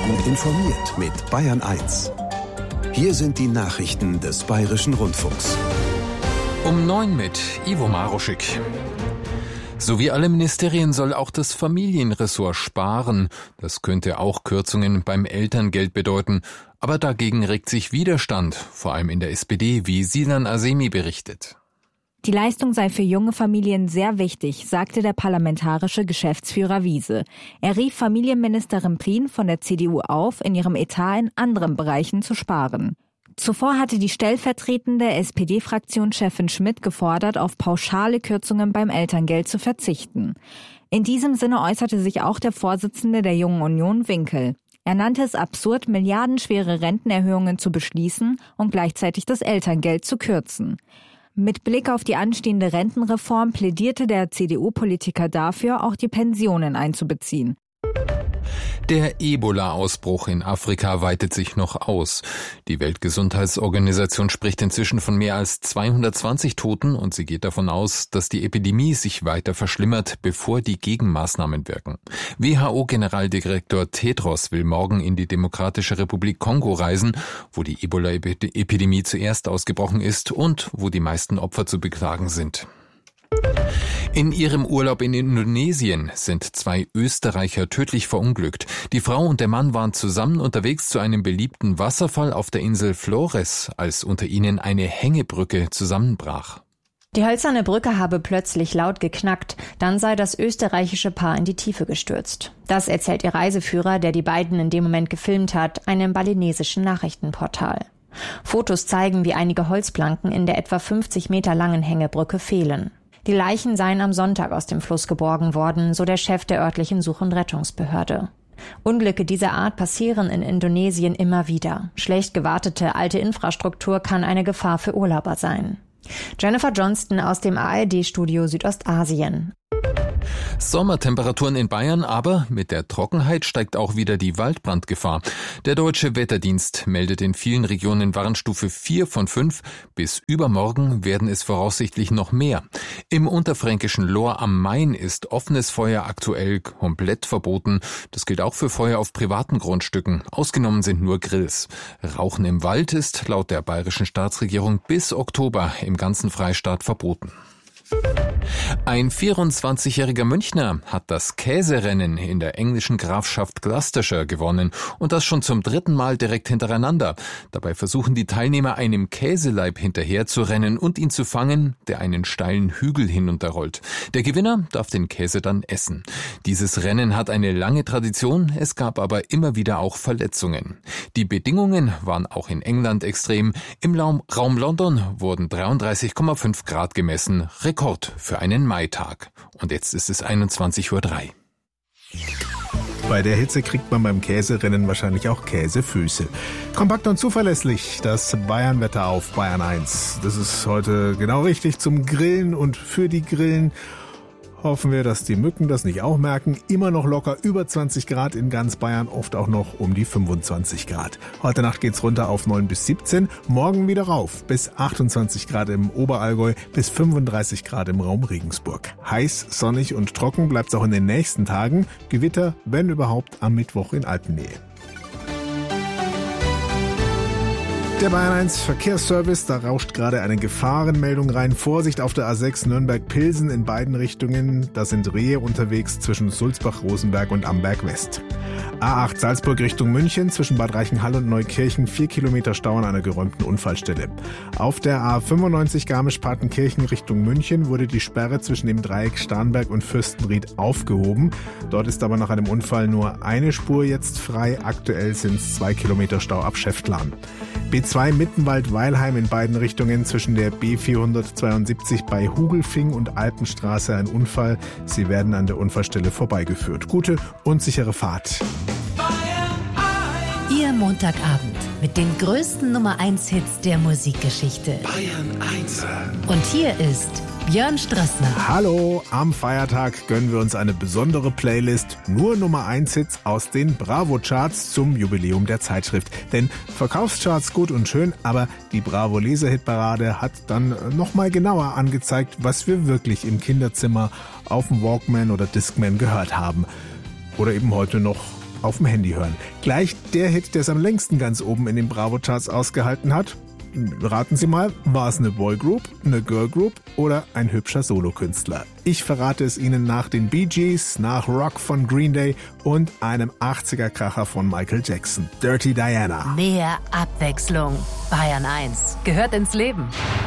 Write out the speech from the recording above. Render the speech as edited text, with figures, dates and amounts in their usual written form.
Gut informiert mit Bayern 1. Hier sind die Nachrichten des Bayerischen Rundfunks. Um 9 mit Ivo Maruschik. So wie alle Ministerien soll auch das Familienressort sparen. Das könnte auch Kürzungen beim Elterngeld bedeuten. Aber dagegen regt sich Widerstand, vor allem in der SPD, wie Sinan Azemi berichtet. Die Leistung sei für junge Familien sehr wichtig, sagte der parlamentarische Geschäftsführer Wiese. Er rief Familienministerin Prien von der CDU auf, in ihrem Etat in anderen Bereichen zu sparen. Zuvor hatte die stellvertretende SPD-Fraktionschefin Schmidt gefordert, auf pauschale Kürzungen beim Elterngeld zu verzichten. In diesem Sinne äußerte sich auch der Vorsitzende der Jungen Union, Winkel. Er nannte es absurd, milliardenschwere Rentenerhöhungen zu beschließen und gleichzeitig das Elterngeld zu kürzen. Mit Blick auf die anstehende Rentenreform plädierte der CDU-Politiker dafür, auch die Pensionen einzubeziehen. Der Ebola-Ausbruch in Afrika weitet sich noch aus. Die Weltgesundheitsorganisation spricht inzwischen von mehr als 220 Toten und sie geht davon aus, dass die Epidemie sich weiter verschlimmert, bevor die Gegenmaßnahmen wirken. WHO-Generaldirektor Tedros will morgen in die Demokratische Republik Kongo reisen, wo die Ebola-Epidemie zuerst ausgebrochen ist und wo die meisten Opfer zu beklagen sind. In ihrem Urlaub in Indonesien sind 2 Österreicher tödlich verunglückt. Die Frau und der Mann waren zusammen unterwegs zu einem beliebten Wasserfall auf der Insel Flores, als unter ihnen eine Hängebrücke zusammenbrach. Die hölzerne Brücke habe plötzlich laut geknackt, dann sei das österreichische Paar in die Tiefe gestürzt. Das erzählt ihr Reiseführer, der die beiden in dem Moment gefilmt hat, einem balinesischen Nachrichtenportal. Fotos zeigen, wie einige Holzplanken in der etwa 50 Meter langen Hängebrücke fehlen. Die Leichen seien am Sonntag aus dem Fluss geborgen worden, so der Chef der örtlichen Such- und Rettungsbehörde. Unglücke dieser Art passieren in Indonesien immer wieder. Schlecht gewartete alte Infrastruktur kann eine Gefahr für Urlauber sein. Jennifer Johnston aus dem ARD-Studio Südostasien. Sommertemperaturen in Bayern, aber mit der Trockenheit steigt auch wieder die Waldbrandgefahr. Der Deutsche Wetterdienst meldet in vielen Regionen Warnstufe 4 von 5. Bis übermorgen werden es voraussichtlich noch mehr. Im unterfränkischen Lohr am Main ist offenes Feuer aktuell komplett verboten. Das gilt auch für Feuer auf privaten Grundstücken. Ausgenommen sind nur Grills. Rauchen im Wald ist laut der bayerischen Staatsregierung bis Oktober im ganzen Freistaat verboten. Ein 24-jähriger Münchner hat das Käserennen in der englischen Grafschaft Gloucestershire gewonnen und das schon zum 3. Mal direkt hintereinander. Dabei versuchen die Teilnehmer einem Käseleib hinterher zu rennen und ihn zu fangen, der einen steilen Hügel hinunterrollt. Der Gewinner darf den Käse dann essen. Dieses Rennen hat eine lange Tradition, es gab aber immer wieder auch Verletzungen. Die Bedingungen waren auch in England extrem. Im Raum London wurden 33,5 Grad gemessen. Rekord für einen Maitag. Und jetzt ist es 21:03 Uhr. Bei der Hitze kriegt man beim Käserennen wahrscheinlich auch Käsefüße. Kompakt und zuverlässig das Bayernwetter auf Bayern 1. Das ist heute genau richtig zum Grillen und für die Grillen. Hoffen wir, dass die Mücken das nicht auch merken. Immer noch locker über 20 Grad in ganz Bayern, oft auch noch um die 25 Grad. Heute Nacht geht's runter auf 9 bis 17, morgen wieder rauf bis 28 Grad im Oberallgäu, bis 35 Grad im Raum Regensburg. Heiß, sonnig und trocken bleibt's auch in den nächsten Tagen. Gewitter, wenn überhaupt, am Mittwoch in Alpennähe. Der Bayern 1 Verkehrsservice, da rauscht gerade eine Gefahrenmeldung rein. Vorsicht auf der A6 Nürnberg-Pilsen in beiden Richtungen. Da sind Rehe unterwegs zwischen Sulzbach-Rosenberg und Amberg West. A8 Salzburg Richtung München, zwischen Bad Reichenhall und Neukirchen 4 Kilometer Stau an einer geräumten Unfallstelle. Auf der A95 Garmisch-Partenkirchen Richtung München wurde die Sperre zwischen dem Dreieck Starnberg und Fürstenried aufgehoben. Dort ist aber nach einem Unfall nur eine Spur jetzt frei. Aktuell sind es 2 Kilometer Stau ab Schäftlarn. B2 Mittenwald-Weilheim in beiden Richtungen zwischen der B472 bei Hugelfing und Alpenstraße ein Unfall. Sie werden an der Unfallstelle vorbeigeführt. Gute und sichere Fahrt. Ihr Montagabend mit den größten Nummer-1-Hits der Musikgeschichte. Bayern 1. Und hier ist Björn Strassner. Hallo, am Feiertag gönnen wir uns eine besondere Playlist. Nur Nummer-1-Hits aus den Bravo-Charts zum Jubiläum der Zeitschrift. Denn Verkaufscharts gut und schön, aber die Bravo-Leser-Hitparade hat dann nochmal genauer angezeigt, was wir wirklich im Kinderzimmer auf dem Walkman oder Discman gehört haben. Oder eben heute noch auf dem Handy hören. Gleich der Hit, der es am längsten ganz oben in den Bravo-Charts ausgehalten hat. Raten Sie mal, war es eine Boygroup, eine Girlgroup oder ein hübscher Solokünstler? Ich verrate es Ihnen nach den Bee Gees, nach Rock von Green Day und einem 80er-Kracher von Michael Jackson, Dirty Diana. Mehr Abwechslung. Bayern 1 gehört ins Leben.